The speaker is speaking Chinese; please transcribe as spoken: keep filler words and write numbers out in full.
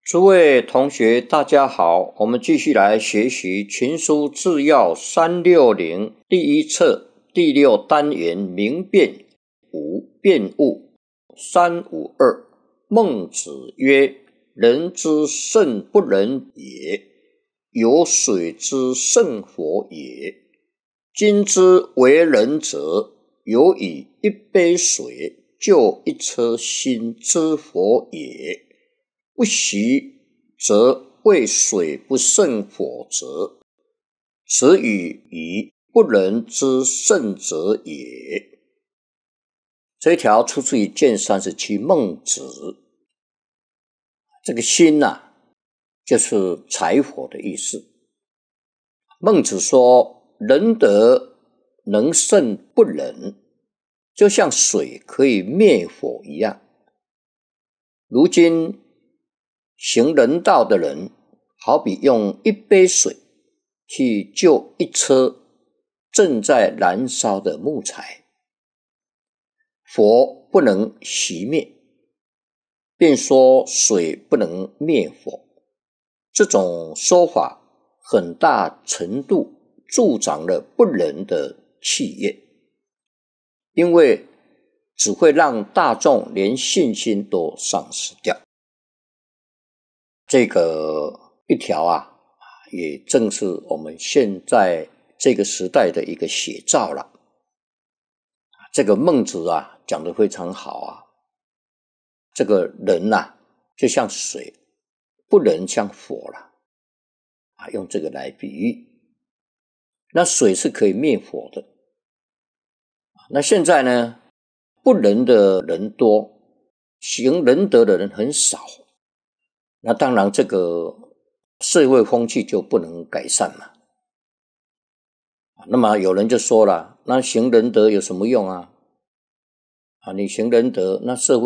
诸位同学大家好，我们继续来学习群书治要三六零第一册第六单元明辨五辩误三五二。孟子曰：人之圣不仁也，有水之圣火也。今之为人者，有以一杯水就一车薪之火也。不习则为水不胜火者，此与以不仁之圣者也。这一条出自于卷三十七孟子。这个薪啊，就是柴火的意思。孟子说，仁德能胜不仁，就像水可以灭火一样。如今行人道的人，好比用一杯水去救一车正在燃烧的木材，火不能熄灭，便说水不能灭火。这种说法很大程度助长了不仁的企业，因为只会让大众连信心都丧失掉。这个一条啊，也正是我们现在这个时代的一个写照了。这个孟子啊讲得非常好啊，这个人啊就像水，不仁像火了啊，用这个来比喻。那水是可以灭火的，那现在呢，不仁的人多，行仁德的人很少。那当然这个社会风气就不能改善嘛。那么有人就说了，那行仁德有什么用啊？啊，你行仁德，那社会